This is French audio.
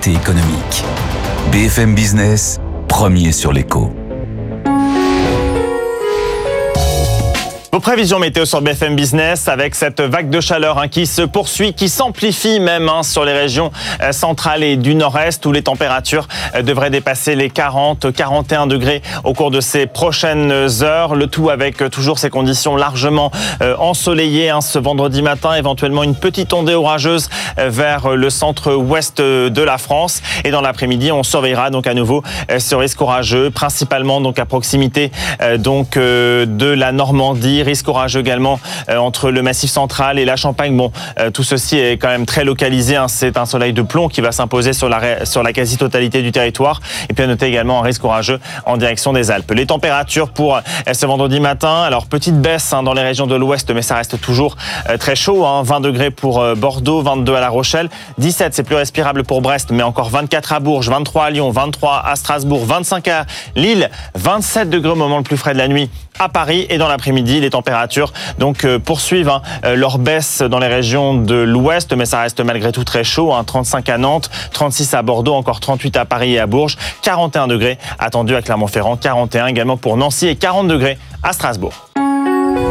l'actualité économique. BFM Business, premier sur l'écho. Vos prévisions météo sur BFM Business avec cette vague de chaleur qui se poursuit, qui s'amplifie même sur les régions centrales et du nord-est où les températures devraient dépasser les 40-41 degrés au cours de ces prochaines heures. Le tout avec toujours ces conditions largement ensoleillées ce vendredi matin, éventuellement une petite ondée orageuse vers le centre-ouest de la France. Et dans l'après-midi, on surveillera donc à nouveau ce risque orageux, principalement donc à proximité de la Normandie. Risque orageux également entre le Massif central et la Champagne. Bon, tout ceci est quand même très localisé. C'est un soleil de plomb qui va s'imposer sur la quasi-totalité du territoire. Et puis à noter également un risque orageux en direction des Alpes. Les températures pour ce vendredi matin. Alors petite baisse dans les régions de l'ouest, mais ça reste toujours très chaud. 20 degrés pour Bordeaux, 22 à La Rochelle, 17 c'est plus respirable pour Brest, mais encore 24 à Bourges, 23 à Lyon, 23 à Strasbourg, 25 à Lille, 27 degrés au moment le plus frais de la nuit à Paris. Et dans l'après-midi, les températures poursuivent leur baisse dans les régions de l'ouest, mais ça reste malgré tout très chaud. 35 à Nantes, 36 à Bordeaux, encore 38 à Paris et à Bourges, 41 degrés attendus à Clermont-Ferrand, 41 également pour Nancy et 40 degrés à Strasbourg.